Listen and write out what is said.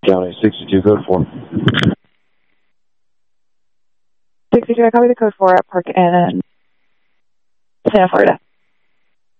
County 62, code 4. 62, I copy the code 4 at Park in Santa Florida.